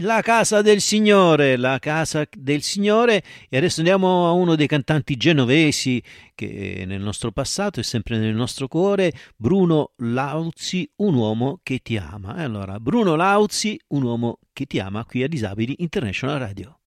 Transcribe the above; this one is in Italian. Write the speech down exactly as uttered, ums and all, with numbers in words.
La casa del Signore, la casa del Signore. E adesso andiamo a uno dei cantanti genovesi che nel nostro passato è sempre nel nostro cuore, Bruno Lauzi, Un uomo che ti ama. E allora, Bruno Lauzi, Un uomo che ti ama, qui a Disabili International Radio.